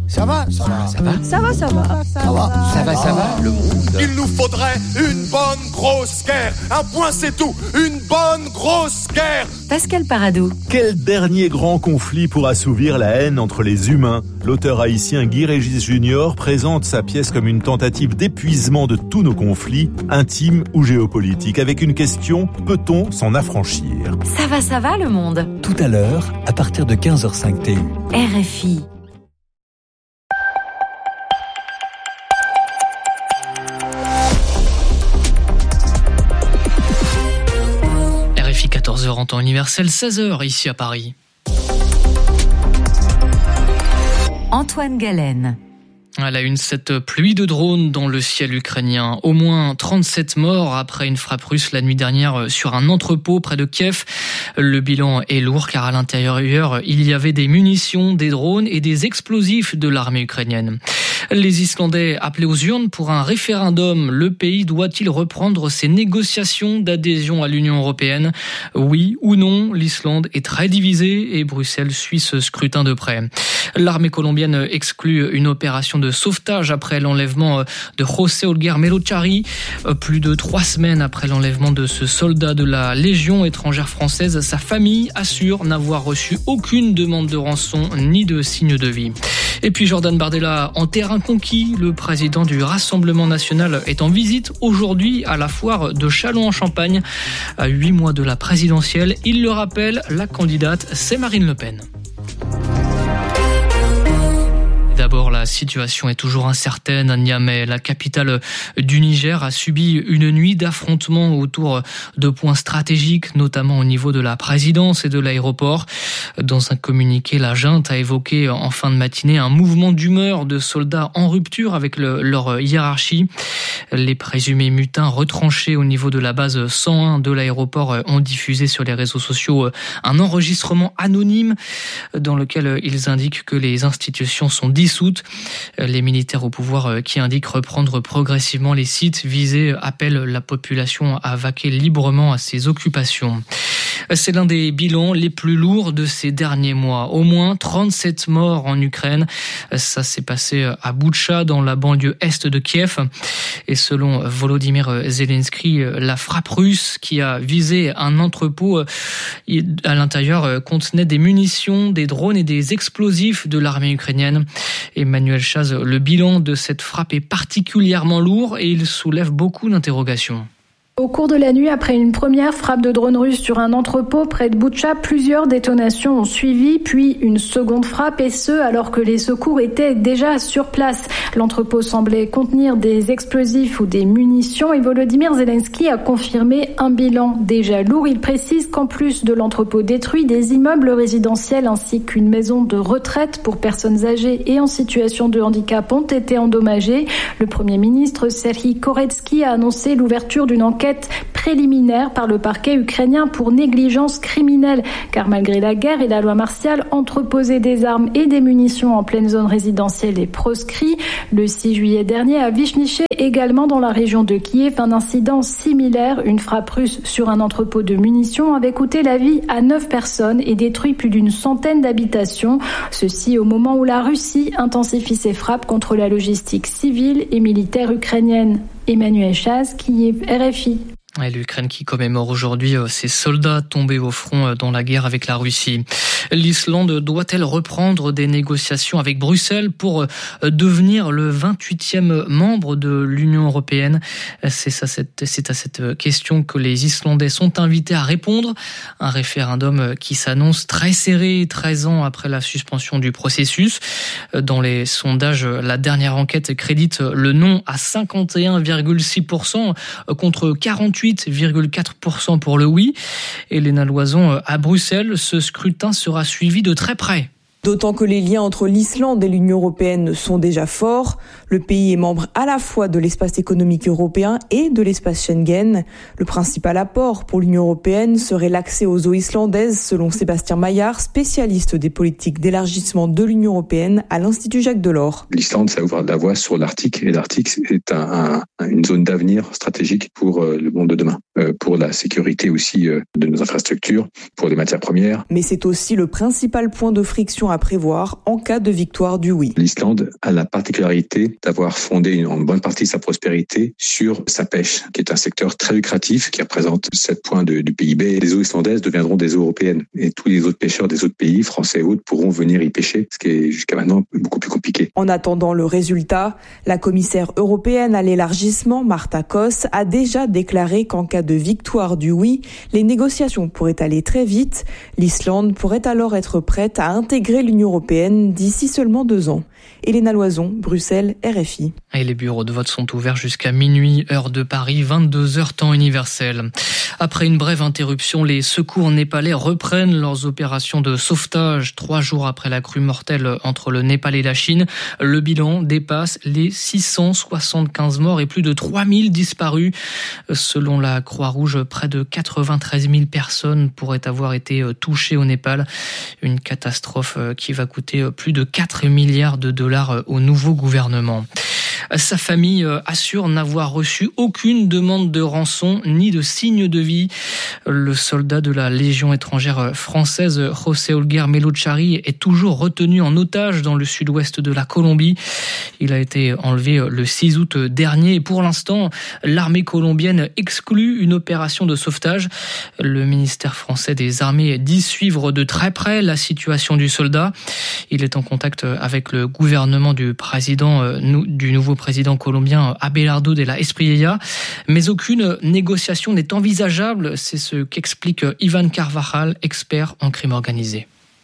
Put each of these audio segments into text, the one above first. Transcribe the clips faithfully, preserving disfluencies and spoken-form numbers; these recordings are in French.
Ça va, ça va, ça va. Ça va, ça va. Ça va, ça va, ça va. Le monde. Il nous faudrait une bonne grosse guerre. Un point, c'est tout. Une bonne grosse guerre. Pascal Paradou. Quel dernier grand conflit pour assouvir la haine entre les humains ? L'auteur haïtien Guy Régis Junior présente sa pièce comme une tentative d'épuisement de tous nos conflits, intimes ou géopolitiques, avec une question, peut-on s'en affranchir ? Ça va, ça va, le monde. Tout à l'heure, à partir de quinze heures cinq T U. R F I. quatorze heures en temps universel, seize heures ici à Paris. Antoine Galen. À la une, cette pluie de drones dans le ciel ukrainien. Au moins trente-sept morts après une frappe russe la nuit dernière sur un entrepôt près de Kiev. Le bilan est lourd car à l'intérieur, il y avait des munitions, des drones et des explosifs de l'armée ukrainienne. Les Islandais appelés aux urnes pour un référendum. Le pays doit-il reprendre ses négociations d'adhésion à l'Union européenne ? Oui ou non ? L'Islande est très divisée et Bruxelles suit ce scrutin de près. L'armée colombienne exclut une opération de sauvetage après l'enlèvement de José Olguer Melochari. Plus de trois semaines après l'enlèvement de ce soldat de la Légion étrangère française, sa famille assure n'avoir reçu aucune demande de rançon ni de signe de vie. Et puis Jordan Bardella en terrain conquis. Le président du Rassemblement national est en visite aujourd'hui à la foire de Châlons-en-Champagne. À huit mois de la présidentielle, il le rappelle, la candidate, c'est Marine Le Pen. D'abord, la situation est toujours incertaine à Niamey. La capitale du Niger a subi une nuit d'affrontements autour de points stratégiques, notamment au niveau de la présidence et de l'aéroport. Dans un communiqué, la junte a évoqué en fin de matinée un mouvement d'humeur de soldats en rupture avec le, leur hiérarchie. Les présumés mutins retranchés au niveau de la base cent un de l'aéroport ont diffusé sur les réseaux sociaux un enregistrement anonyme dans lequel ils indiquent que les institutions sont dissoutes. Les militaires au pouvoir qui indiquent reprendre progressivement les sites visés appellent la population à vaquer librement à ses occupations. C'est l'un des bilans les plus lourds de ces derniers mois. Au moins trente-sept morts en Ukraine. Ça s'est passé à Boutcha, dans la banlieue est de Kiev. Et selon Volodymyr Zelensky, la frappe russe qui a visé un entrepôt à l'intérieur contenait des munitions, des drones et des explosifs de l'armée ukrainienne. Emmanuel Chaz, le bilan de cette frappe est particulièrement lourd et il soulève beaucoup d'interrogations. Au cours de la nuit, après une première frappe de drone russe sur un entrepôt près de Boutcha, plusieurs détonations ont suivi, puis une seconde frappe, et ce, alors que les secours étaient déjà sur place. L'entrepôt semblait contenir des explosifs ou des munitions, et Volodymyr Zelensky a confirmé un bilan déjà lourd. Il précise qu'en plus de l'entrepôt détruit, des immeubles résidentiels ainsi qu'une maison de retraite pour personnes âgées et en situation de handicap ont été endommagés. Le Premier ministre Serhiy Koretsky a annoncé l'ouverture d'une enquête préliminaire par le parquet ukrainien pour négligence criminelle, car malgré la guerre et la loi martiale, entreposer des armes et des munitions en pleine zone résidentielle est proscrit. Le six juillet dernier, à Vyshniche, également dans la région de Kiev, un incident similaire, une frappe russe sur un entrepôt de munitions, avait coûté la vie à neuf personnes et détruit plus d'une centaine d'habitations. Ceci au moment où la Russie intensifie ses frappes contre la logistique civile et militaire ukrainienne. Emmanuel Chaz, Kiev, R F I. Et l'Ukraine qui commémore aujourd'hui ses soldats tombés au front dans la guerre avec la Russie. L'Islande doit-elle reprendre des négociations avec Bruxelles pour devenir le vingt-huitième membre de l'Union européenne ? C'est, ça, c'est à cette question que les Islandais sont invités à répondre. Un référendum qui s'annonce très serré, treize ans après la suspension du processus. Dans les sondages, la dernière enquête crédite le non à cinquante et un virgule six pour cent contre quarante-huit virgule quatre pour cent pour le oui. Hélène Loison, à Bruxelles, ce scrutin sera suivi de très près. D'autant que les liens entre l'Islande et l'Union européenne sont déjà forts. Le pays est membre à la fois de l'espace économique européen et de l'espace Schengen. Le principal apport pour l'Union européenne serait l'accès aux eaux islandaises, selon Sébastien Maillard, spécialiste des politiques d'élargissement de l'Union européenne à l'Institut Jacques Delors. L'Islande, ça ouvre la voie sur l'Arctique, et l'Arctique est un, un, une zone d'avenir stratégique pour le monde de demain, pour la sécurité aussi de nos infrastructures, pour les matières premières. Mais c'est aussi le principal point de friction négociations à prévoir en cas de victoire du oui. L'Islande a la particularité d'avoir fondé en bonne partie sa prospérité sur sa pêche, qui est un secteur très lucratif, qui représente sept points de, du P I B. Les eaux islandaises deviendront des eaux européennes et tous les autres pêcheurs des autres pays, français et autres, pourront venir y pêcher, ce qui est jusqu'à maintenant beaucoup plus compliqué. En attendant le résultat, la commissaire européenne à l'élargissement, Marta Koss, a déjà déclaré qu'en cas de victoire du oui, les négociations pourraient aller très vite. L'Islande pourrait alors être prête à intégrer l'Union européenne d'ici seulement deux ans. Elena Loison, Bruxelles, R F I. Et les bureaux de vote sont ouverts jusqu'à minuit, heure de Paris, vingt-deux heures temps universel. Après une brève interruption, les secours népalais reprennent leurs opérations de sauvetage. Trois jours après la crue mortelle entre le Népal et la Chine, le bilan dépasse les six cent soixante-quinze morts et plus de trois mille disparus. Selon la Croix-Rouge, près de quatre-vingt-treize mille personnes pourraient avoir été touchées au Népal. Une catastrophe qui va coûter plus de quatre milliards de dollars au nouveau gouvernement. Sa famille assure n'avoir reçu aucune demande de rançon ni de signe de vie. Le soldat de la Légion étrangère française, José Olguer Melochari, est toujours retenu en otage dans le sud-ouest de la Colombie. Il a été enlevé le six août dernier et pour l'instant, l'armée colombienne exclut une opération de sauvetage. Le ministère français des Armées dit suivre de très près la situation du soldat. Il est en contact avec le gouvernement du président, du nouveau président colombien Abelardo de la Espriella, mais aucune négociation n'est envisageable, c'est ce qu'explique Iván Carvajal, expert en crime organisé.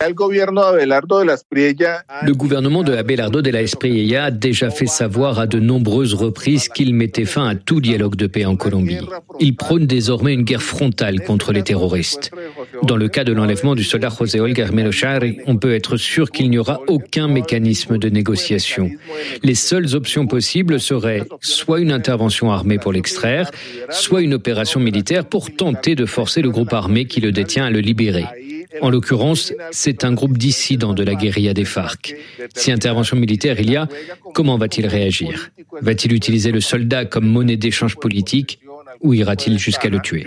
Le gouvernement de Abelardo de la Espriella a déjà fait savoir à de nombreuses reprises qu'il mettait fin à tout dialogue de paix en Colombie. Il prône désormais une guerre frontale contre les terroristes. Dans le cas de l'enlèvement du soldat José Olguer Melochari, on peut être sûr qu'il n'y aura aucun mécanisme de négociation. Les seules options possibles seraient soit une intervention armée pour l'extraire, soit une opération militaire pour tenter de forcer le groupe armé qui le détient à le libérer. En l'occurrence, c'est un groupe dissident de la guérilla des FARC. Si intervention militaire il y a, comment va-t-il réagir ? Va-t-il utiliser le soldat comme monnaie d'échange politique ou ira-t-il jusqu'à le tuer ?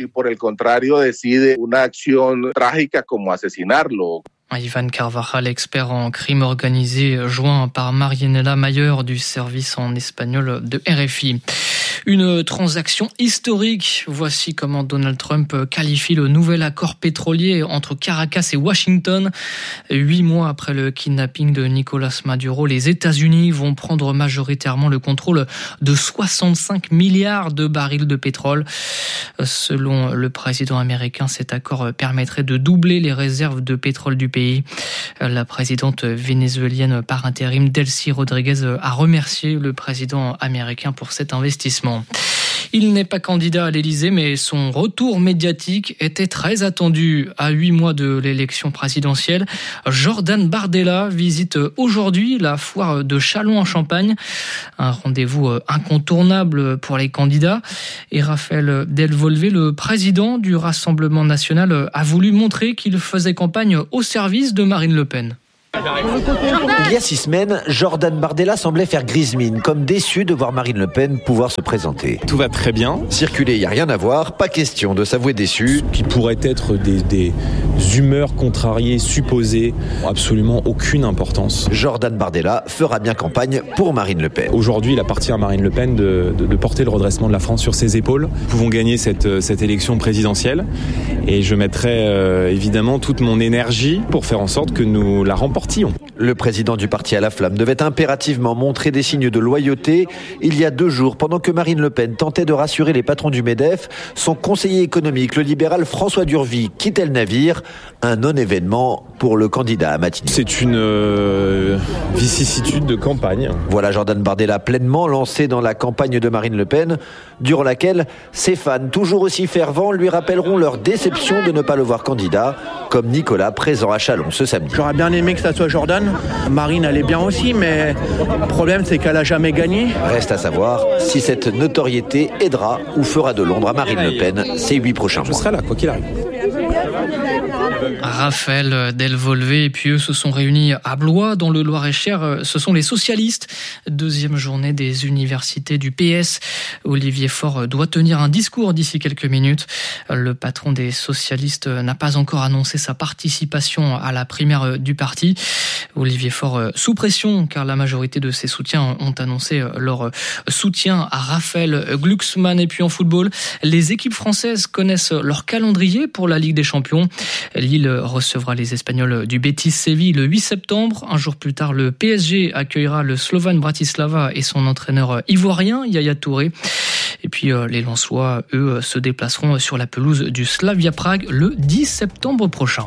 Iván Carvajal, expert en crime organisé, joint par Marianela Mayer du service en espagnol de R F I. Une transaction historique. Voici comment Donald Trump qualifie le nouvel accord pétrolier entre Caracas et Washington. Huit mois après le kidnapping de Nicolás Maduro, les États-Unis vont prendre majoritairement le contrôle de soixante-cinq milliards de barils de pétrole. Selon le président américain, cet accord permettrait de doubler les réserves de pétrole du pays. La présidente vénézuélienne par intérim, Delcy Rodriguez, a remercié le président américain pour cet investissement. Il n'est pas candidat à l'Élysée, mais son retour médiatique était très attendu. À huit mois de l'élection présidentielle, Jordan Bardella visite aujourd'hui la foire de Châlons en Champagne. Un rendez-vous incontournable pour les candidats. Et Raphaël Delvolvé, le président du Rassemblement national, a voulu montrer qu'il faisait campagne au service de Marine Le Pen. Il y a six semaines, Jordan Bardella semblait faire grise mine, comme déçu de voir Marine Le Pen pouvoir se présenter. Tout va très bien. Circuler, il n'y a rien à voir, pas question de s'avouer déçu. Qui pourraient être des, des humeurs contrariées, supposées, absolument aucune importance. Jordan Bardella fera bien campagne pour Marine Le Pen. Aujourd'hui, il appartient à Marine Le Pen de, de, de porter le redressement de la France sur ses épaules. Nous pouvons gagner cette, cette élection présidentielle et je mettrai euh, évidemment toute mon énergie pour faire en sorte que nous la remportions. Le président du parti à la flamme devait impérativement montrer des signes de loyauté. Il y a deux jours, pendant que Marine Le Pen tentait de rassurer les patrons du MEDEF, son conseiller économique, le libéral François Durvy, quittait le navire. Un non-événement pour le candidat à Matignon. C'est une euh, vicissitude de campagne. Voilà Jordan Bardella pleinement lancé dans la campagne de Marine Le Pen, durant laquelle ses fans, toujours aussi fervents, lui rappelleront leur déception de ne pas le voir candidat, comme Nicolas présent à Châlons ce samedi. J'aurais bien aimé que ça soit Jordan. Marine, elle est bien aussi, mais le problème, c'est qu'elle a jamais gagné. Reste à savoir si cette notoriété aidera ou fera de l'ombre à Marine Le Pen ces huit prochains mois. Je serai là, quoi qu'il arrive. Raphaël Delvolvé et puis eux se sont réunis à Blois dans le Loir-et-Cher. Ce sont les socialistes. Deuxième journée des universités du P S. Olivier Faure doit tenir un discours d'ici quelques minutes. Le patron des socialistes n'a pas encore annoncé sa participation à la primaire du parti. Olivier Faure sous pression car la majorité de ses soutiens ont annoncé leur soutien à Raphaël Glucksmann. Et puis en football, les équipes françaises connaissent leur calendrier pour la Ligue des Champions. Lille recevra les Espagnols du Betis Séville le huit septembre. Un jour plus tard, le P S G accueillera le Slovan Bratislava et son entraîneur ivoirien Yaya Touré. Et puis euh, les Lensois, eux, se déplaceront sur la pelouse du Slavia Prague le dix septembre prochain.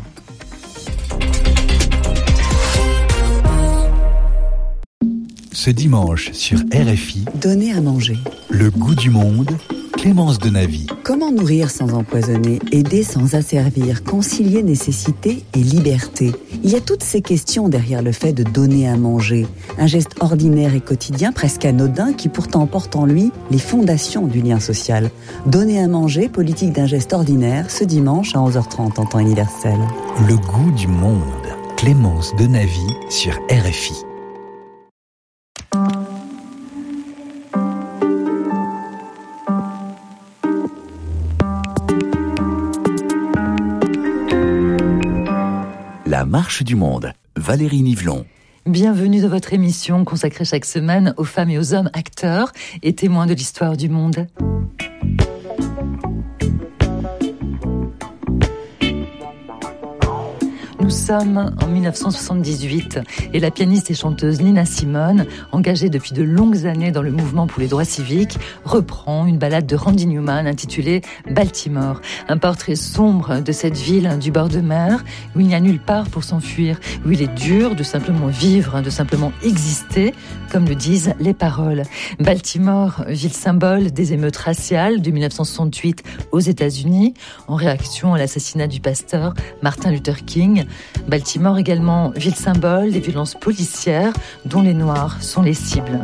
Ce dimanche sur R F I, donner à manger. Le goût du monde, Clémence Denavy. Comment nourrir sans empoisonner, aider sans asservir, concilier nécessité et liberté? Il y a toutes ces questions derrière le fait de donner à manger. Un geste ordinaire et quotidien, presque anodin, qui pourtant porte en lui les fondations du lien social. Donner à manger, politique d'un geste ordinaire, ce dimanche à onze heures trente en temps universel. Le goût du monde, Clémence Denavy sur R F I. La marche du monde, Valérie Nivelon. Bienvenue dans votre émission consacrée chaque semaine aux femmes et aux hommes acteurs et témoins de l'histoire du monde. Nous sommes en dix-neuf cent soixante-dix-huit et la pianiste et chanteuse Nina Simone, engagée depuis de longues années dans le mouvement pour les droits civiques, reprend une ballade de Randy Newman intitulée Baltimore. Un portrait sombre de cette ville du bord de mer où il n'y a nulle part pour s'enfuir, où il est dur de simplement vivre, de simplement exister, comme le disent les paroles. Baltimore, ville symbole des émeutes raciales de dix-neuf cent soixante-huit aux États-Unis, en réaction à l'assassinat du pasteur Martin Luther King. Baltimore également ville symbole des violences policières dont les Noirs sont les cibles.